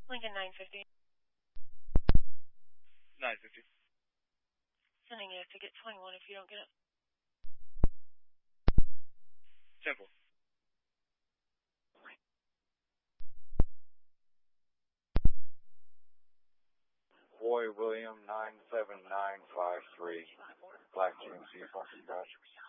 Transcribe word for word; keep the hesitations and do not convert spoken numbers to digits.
Lincoln nine fifty. nine fifty. Sending you a ticket twenty-one if you don't get it. Simple. Roy William nine seven nine five three. Black G M C, fucking Dodge.